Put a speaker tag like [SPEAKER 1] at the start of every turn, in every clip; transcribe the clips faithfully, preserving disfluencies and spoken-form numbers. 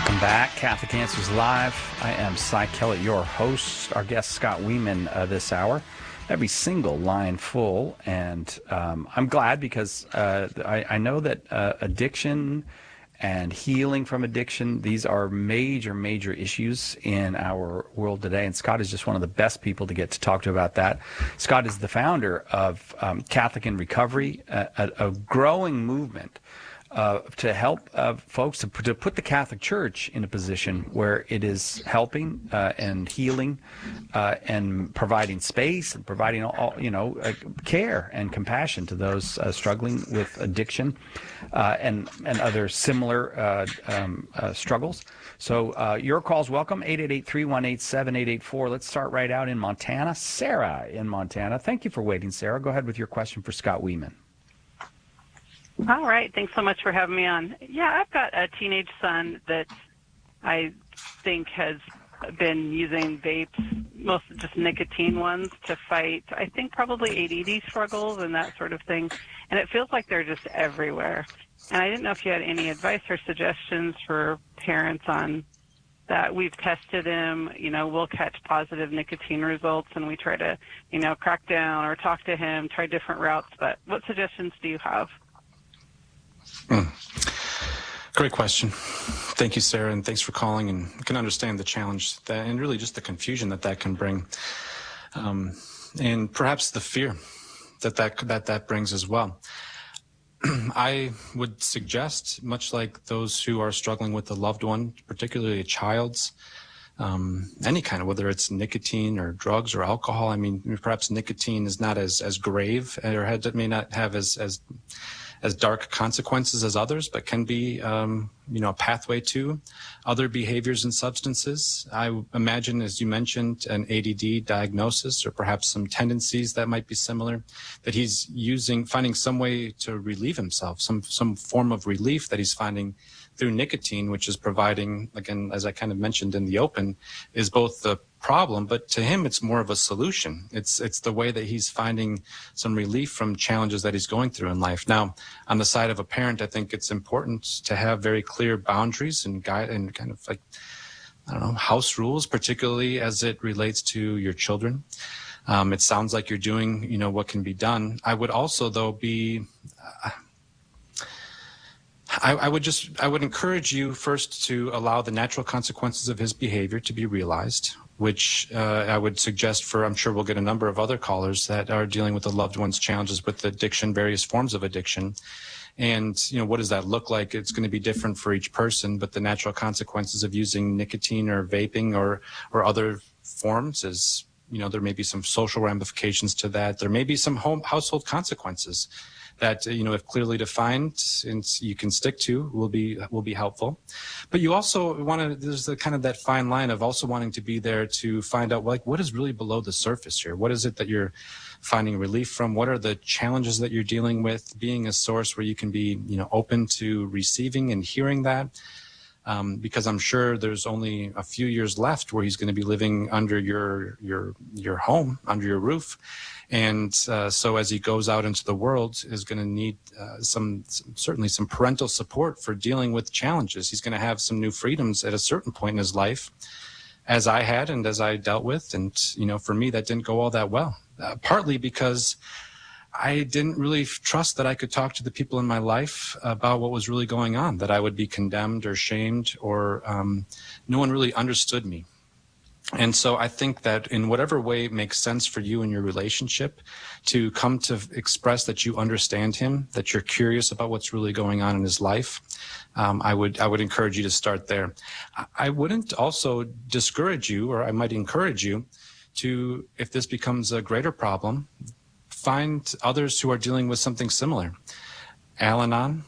[SPEAKER 1] Welcome back, Catholic Answers Live. I am Cy Kellett, your host. Our guest, Scott Wieman, uh, this hour. Every single line full, and um, I'm glad because uh, I, I know that uh, addiction and healing from addiction, these are major, major issues in our world today, and Scott is just one of the best people to get to talk to about that. Scott is the founder of um, Catholic in Recovery, a, a, a growing movement Uh, to help uh, folks to put, to put the Catholic Church in a position where it is helping uh, and healing uh, and providing space and providing all, you know, uh, care and compassion to those uh, struggling with addiction uh, and and other similar uh, um, uh, struggles. So uh, your call's welcome, eight eight eight, three one eight, seven eight eight four. Let's start right out in Montana. Sarah in Montana. Thank you for waiting, Sarah. Go ahead with your question for Scott Wieman.
[SPEAKER 2] All right. Thanks so much for having me on. Yeah, I've got a teenage son that I think has been using vapes, most just nicotine ones, to fight, I think, probably A D D struggles and that sort of thing. And it feels like they're just everywhere. And I didn't know if you had any advice or suggestions for parents on that. We've tested him, you know, we'll catch positive nicotine results, and we try to, you know, crack down or talk to him, try different routes. But what suggestions do you have?
[SPEAKER 3] Mm. Great question. Thank you, Sarah, and thanks for calling. And I can understand the challenge that, and really just the confusion that that can bring, um, and perhaps the fear that that that, that brings as well. I would suggest, much like those who are struggling with a loved one, particularly a child's, um, any kind of, whether it's nicotine or drugs or alcohol. I mean, perhaps nicotine is not as as grave, or had, it may not have as as as dark consequences as others, but can be, um, you know, a pathway to other behaviors and substances. I imagine, as you mentioned, an A D D diagnosis or perhaps some tendencies that might be similar, that he's using, finding some way to relieve himself, some, some form of relief that he's finding through nicotine, which is providing, again, as I kind of mentioned in the open, is both the problem, but to him, it's more of a solution. It's it's the way that he's finding some relief from challenges that he's going through in life. Now, on the side of a parent, I think it's important to have very clear boundaries and guide and kind of like, I don't know, house rules, particularly as it relates to your children. Um, it sounds like you're doing, you know, what can be done. I would also, though, be... Uh, I, I would just, I would encourage you first to allow the natural consequences of his behavior to be realized, which uh, I would suggest for, I'm sure we'll get a number of other callers that are dealing with the loved one's challenges with addiction, various forms of addiction. And, you know, what does that look like? It's going to be different for each person, but the natural consequences of using nicotine or vaping or, or other forms is, you know, there may be some social ramifications to that. There may be some home household consequences that, you know, if clearly defined and you can stick to, will be will be helpful. But you also want to, there's the kind of that fine line of also wanting to be there to find out, like, what is really below the surface here? What is it that you're finding relief from? What are the challenges that you're dealing with? Being a source where you can be, you know, open to receiving and hearing that. Um, because I'm sure there's only a few years left where he's going to be living under your your your home, under your roof. And uh, so as he goes out into the world, is going to need uh, some, some, certainly some parental support for dealing with challenges. He's going to have some new freedoms at a certain point in his life, as I had and as I dealt with. And, you know, for me, that didn't go all that well, uh, partly because I didn't really trust that I could talk to the people in my life about what was really going on, that I would be condemned or shamed, or um, no one really understood me. And so I think that in whatever way it makes sense for you in your relationship to come to express that you understand him, that you're curious about what's really going on in his life, um, I would I would encourage you to start there. I wouldn't also discourage you, or I might encourage you to, if this becomes a greater problem, find others who are dealing with something similar. Al-Anon,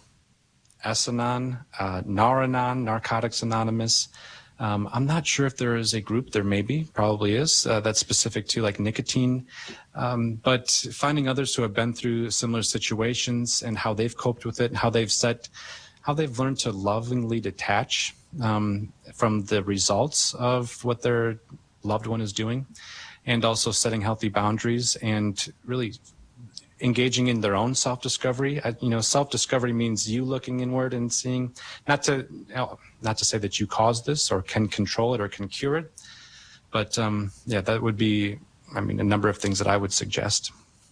[SPEAKER 3] S-Anon, uh, Nar-Anon, Narcotics Anonymous. Um, I'm not sure if there is a group, there may be, probably is, uh, that's specific to like nicotine, um, but finding others who have been through similar situations and how they've coped with it, and how they've set, how they've learned to lovingly detach um, from the results of what their loved one is doing, and also setting healthy boundaries and really engaging in their own self-discovery. I, you know, self-discovery means you looking inward and seeing, not to, not to say that you caused this or can control it or can cure it, but um, yeah, that would be, I mean, a number of things that I would suggest.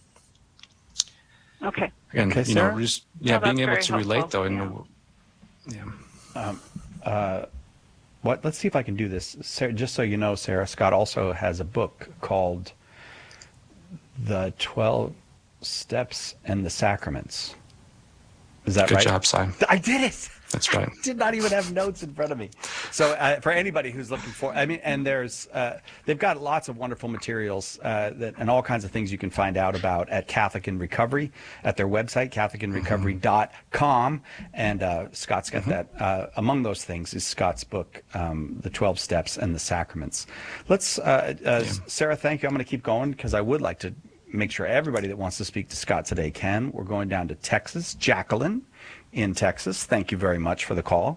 [SPEAKER 2] Okay.
[SPEAKER 3] Again,
[SPEAKER 1] Okay,
[SPEAKER 3] you know,
[SPEAKER 1] Sarah?
[SPEAKER 3] just, yeah,
[SPEAKER 2] Oh,
[SPEAKER 3] being
[SPEAKER 2] that's
[SPEAKER 3] able
[SPEAKER 2] very
[SPEAKER 3] to relate
[SPEAKER 2] helpful.
[SPEAKER 3] though,
[SPEAKER 2] Yeah.
[SPEAKER 3] and yeah.
[SPEAKER 1] Um, uh, what? Let's see if I can do this. Sarah, just so you know, Sarah, Scott also has a book called The twelve Steps and the Sacraments. Is that
[SPEAKER 3] Good
[SPEAKER 1] right?
[SPEAKER 3] job, Si.
[SPEAKER 1] I did it.
[SPEAKER 3] That's right.
[SPEAKER 1] I did not even have notes in front of me. So uh, for anybody who's looking for, I mean, and there's, uh, they've got lots of wonderful materials uh, that, and all kinds of things you can find out about at Catholic in Recovery at their website, catholic in recovery dot com. And uh, Scott's got mm-hmm. that. Uh, among those things is Scott's book, um, The twelve Steps and the Sacraments. Let's, uh, uh, yeah. Sarah, thank you. I'm going to keep going because I would like to make sure everybody that wants to speak to Scott today can. We're going down to Texas. Jacqueline in Texas. Thank you very much for the call.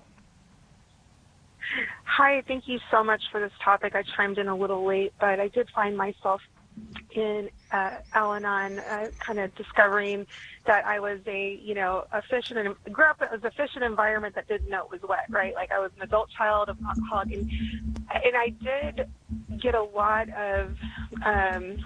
[SPEAKER 4] Hi, thank you so much for this topic. I chimed in a little late, but I did find myself in uh, Al-Anon, uh, kind of discovering that I was a, you know, a fish in an, grew up as a fish in an environment that didn't know it was wet, right? Like I was an adult child of an alcoholic, and, and I did get a lot of um,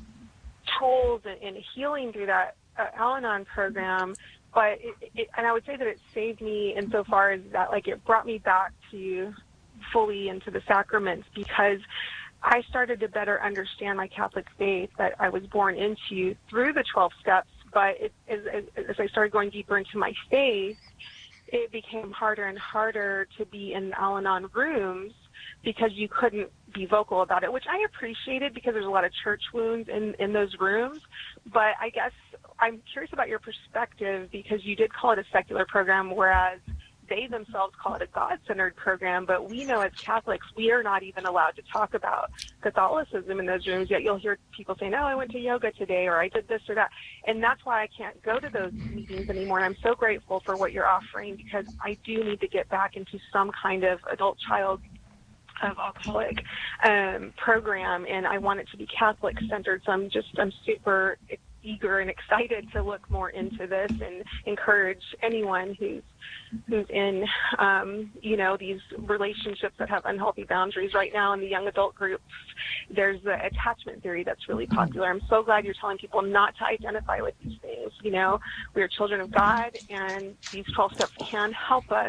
[SPEAKER 4] tools and, and healing through that uh, Al-Anon program. But it, it, and I would say that it saved me insofar as that, like, it brought me back to fully into the sacraments, because I started to better understand my Catholic faith that I was born into through the twelve steps. But it, as, as I started going deeper into my faith, it became harder and harder to be in Al-Anon rooms because you couldn't be vocal about it, which I appreciated because there's a lot of church wounds in, in those rooms. But I guess I'm curious about your perspective, because you did call it a secular program, whereas they themselves call it a God-centered program. But we know as Catholics, we are not even allowed to talk about Catholicism in those rooms, yet you'll hear people saying, oh, I went to yoga today, or I did this or that. And that's why I can't go to those meetings anymore. And I'm so grateful for what you're offering, because I do need to get back into some kind of adult-child of alcoholic um, program, and I want it to be Catholic centered. So I'm just, I'm super eager and excited to look more into this and encourage anyone who's, who's in, um, you know, these relationships that have unhealthy boundaries right now in the young adult groups. There's the attachment theory that's really popular. I'm so glad you're telling people not to identify with these things. You know, we are children of God, and these twelve steps can help us.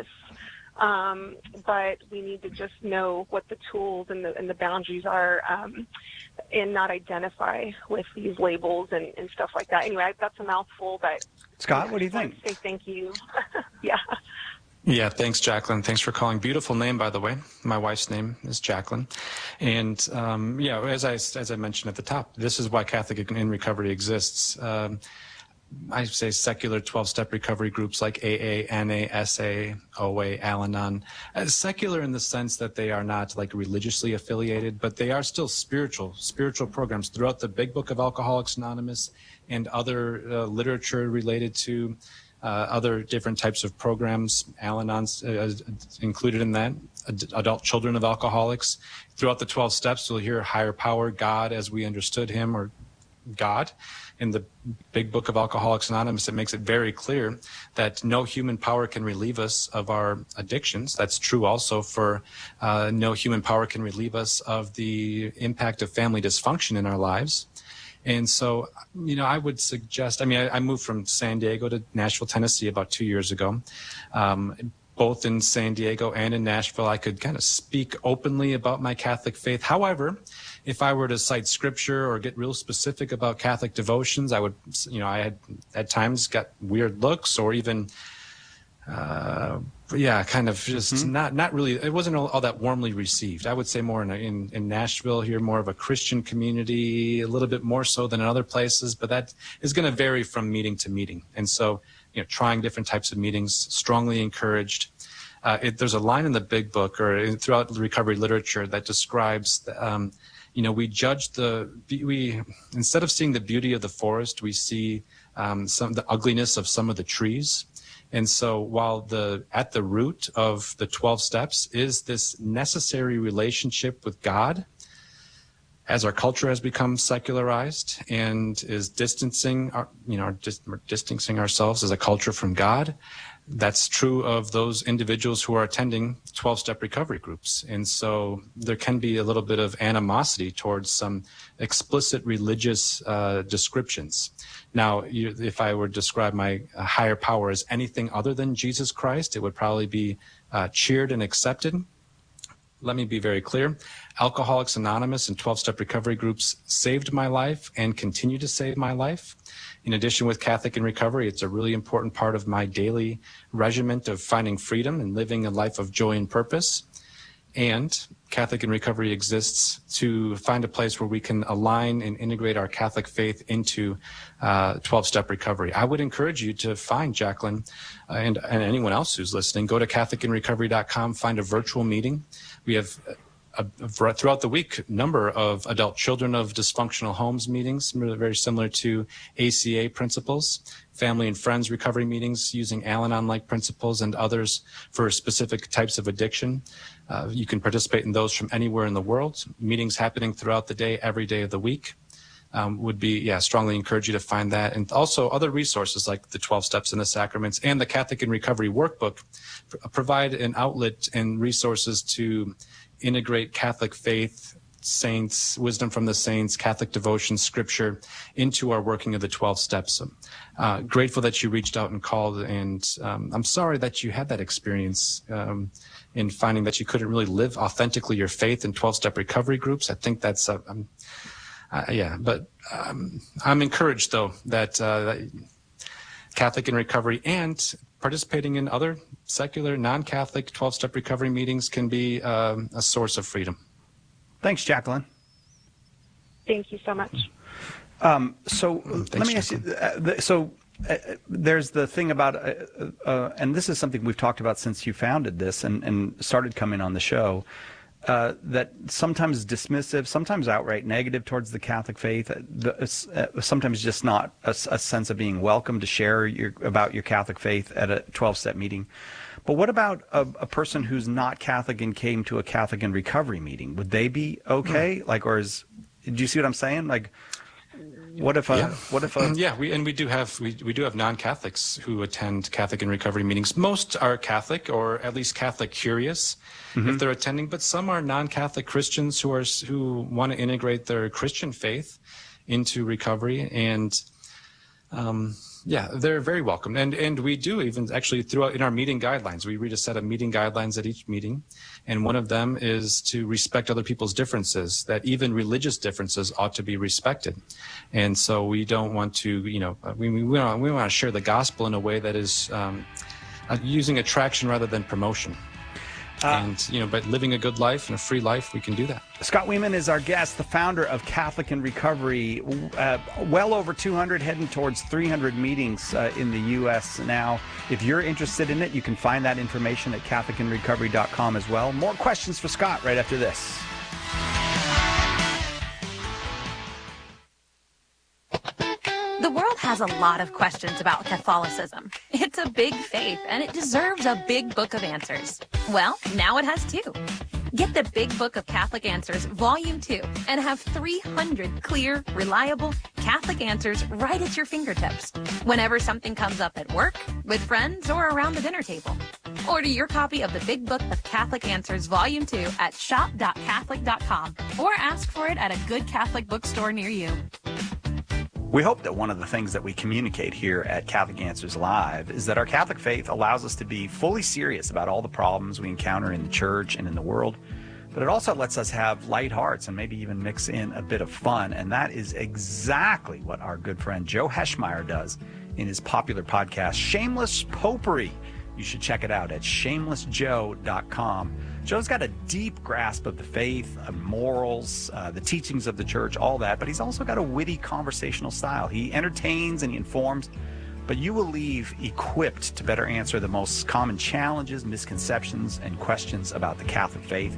[SPEAKER 4] Um, but we need to just know what the tools and the, and the boundaries are, um, and not identify with these labels and, and stuff like that. Anyway, that's a mouthful, but
[SPEAKER 1] Scott, what do you think?
[SPEAKER 4] Say thank you. Yeah.
[SPEAKER 3] Yeah, thanks, Jacqueline. Thanks for calling. Beautiful name, by the way. My wife's name is Jacqueline. And um, yeah, as I, as I mentioned at the top, this is why Catholic in Recovery exists. Um, I say secular twelve-step recovery groups like A A, N A, S A, O A, Al-Anon. Uh, secular in the sense that they are not like religiously affiliated, but they are still spiritual, spiritual programs throughout the Big Book of Alcoholics Anonymous and other uh, literature related to uh, other different types of programs. Al-Anon's uh, included in that. Ad- adult children of alcoholics. Throughout the twelve steps, you'll hear higher power, God as we understood him, or God. In the Big Book of Alcoholics Anonymous, it makes it very clear that no human power can relieve us of our addictions. That's true also for uh, no human power can relieve us of the impact of family dysfunction in our lives. And so, you know, I would suggest, I mean, I, I moved from San Diego to Nashville, Tennessee about two years ago. Um, both in San Diego and in Nashville, I could kind of speak openly about my Catholic faith. However, if I were to cite scripture or get real specific about Catholic devotions, I would, you know, I had at times got weird looks or even, uh, yeah, kind of just mm-hmm. not, not really, it wasn't all, all that warmly received. I would say more in, in, in Nashville here, more of a Christian community, a little bit more so than in other places, but that is going to vary from meeting to meeting. And so, you know, trying different types of meetings, strongly encouraged. Uh, it, there's a line in the Big Book or in, throughout the recovery literature that describes, um, you know, we judge the, we, instead of seeing the beauty of the forest, we see um, some the ugliness of some of the trees. And so while the, at the root of the twelve steps is this necessary relationship with God, as our culture has become secularized and is distancing, our, you know, just distancing ourselves as a culture from God, that's true of those individuals who are attending twelve-step recovery groups. And so there can be a little bit of animosity towards some explicit religious uh, descriptions. Now, you, if I were to describe my uh, higher power as anything other than Jesus Christ, it would probably be uh, cheered and accepted. Let me be very clear. Alcoholics Anonymous and twelve-step recovery groups saved my life and continue to save my life. In addition, with Catholic in Recovery, it's a really important part of my daily regimen of finding freedom and living a life of joy and purpose. And Catholic in Recovery exists to find a place where we can align and integrate our Catholic faith into uh, twelve-step recovery. I would encourage you to find Jacqueline uh, and, and anyone else who's listening. Go to Catholic in Recovery dot com, find a virtual meeting. We have a, a, throughout the week, number of adult children of dysfunctional homes meetings, very similar to A C A principles, family and friends recovery meetings using Al-Anon-like principles and others for specific types of addiction. Uh, you can participate in those from anywhere in the world. Meetings happening throughout the day, every day of the week. Um, would be, yeah, strongly encourage you to find that. And also other resources like the twelve Steps in the Sacraments and the Catholic in Recovery Workbook provide an outlet and resources to integrate Catholic faith, saints, wisdom from the saints, Catholic devotion, scripture into our working of the twelve steps. Uh, grateful that you reached out and called, and um, I'm sorry that you had that experience um, in finding that you couldn't really live authentically your faith in twelve-step recovery groups. I think that's, uh, um, uh, yeah, but um, I'm encouraged, though, that, uh, that Catholic in Recovery and participating in other secular, non-Catholic twelve-step recovery meetings can be um, a source of freedom.
[SPEAKER 1] Thanks, Jacqueline.
[SPEAKER 4] Thank you so much.
[SPEAKER 1] Um, so
[SPEAKER 3] Thanks,
[SPEAKER 1] let me ask you, uh, the, so uh, there's the thing about, uh, uh, and this is something we've talked about since you founded this and, and started coming on the show, uh, that sometimes dismissive, sometimes outright negative towards the Catholic faith, the, uh, sometimes just not a, a sense of being welcome to share your, about your Catholic faith at a twelve-step meeting. But what about a, a person who's not Catholic and came to a Catholic in Recovery meeting? Would they be okay? Mm. Like, or is, do you see what I'm saying? Like, what if a,
[SPEAKER 3] yeah.
[SPEAKER 1] what if a,
[SPEAKER 3] yeah, we, and we do have, we, we do have non-Catholics who attend Catholic in Recovery meetings. Most are Catholic, or at least Catholic curious, mm-hmm. if they're attending, but some are non-Catholic Christians who are, who want to integrate their Christian faith into recovery. And, um, yeah, they're very welcome. And and we do even actually throughout in our meeting guidelines, we read a set of meeting guidelines at each meeting. And one of them is to respect other people's differences, that even religious differences ought to be respected. And so we don't want to, you know, we, we, want, we want to share the gospel in a way that is um, using attraction rather than promotion. Uh, and, you know, but living a good life and a free life, we can do that.
[SPEAKER 1] Scott Wieman is our guest, the founder of Catholic in Recovery. Uh, well over two hundred, heading towards three hundred meetings uh, in the U S now. If you're interested in it, you can find that information at Catholic in Recovery dot com as well. More questions for Scott right after this.
[SPEAKER 5] The world has a lot of questions about Catholicism. It's a big faith, and it deserves a big book of answers. Well, now it has two. Get the Big Book of Catholic Answers, Volume two, and have three hundred clear, reliable Catholic answers right at your fingertips, whenever something comes up at work, with friends, or around the dinner table. Order your copy of the Big Book of Catholic Answers, Volume two at shop dot catholic dot com, or ask for it at a good Catholic bookstore near you.
[SPEAKER 1] We hope that one of the things that we communicate here at Catholic Answers Live is that our Catholic faith allows us to be fully serious about all the problems we encounter in the church and in the world, but it also lets us have light hearts and maybe even mix in a bit of fun, and that is exactly what our good friend Joe Heschmeyer does in his popular podcast, Shameless Popery. You should check it out at shameless joe dot com. Joe's got a deep grasp of the faith, of morals, uh, the teachings of the church, all that, but he's also got a witty conversational style. He entertains and he informs, but you will leave equipped to better answer the most common challenges, misconceptions, and questions about the Catholic faith.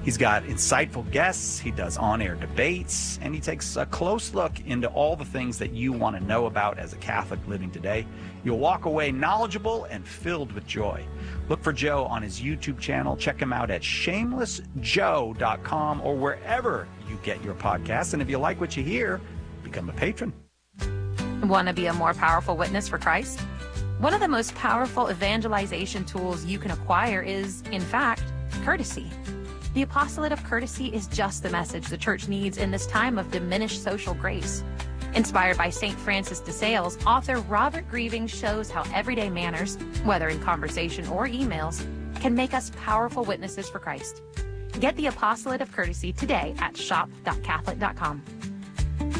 [SPEAKER 1] He's got insightful guests, he does on-air debates, and he takes a close look into all the things that you want to know about as a Catholic living today. You'll walk away knowledgeable and filled with joy. Look for Joe on his YouTube channel. Check him out at shameless joe dot com or wherever you get your podcasts. And if you like what you hear, become a patron.
[SPEAKER 5] Want to be a more powerful witness for Christ? One of the most powerful evangelization tools you can acquire is, in fact, courtesy. The apostolate of courtesy is just the message the church needs in this time of diminished social grace. Inspired by Saint Francis de Sales, author Robert Grieving shows how everyday manners, whether in conversation or emails, can make us powerful witnesses for Christ. Get the apostolate of courtesy today at shop dot catholic dot com.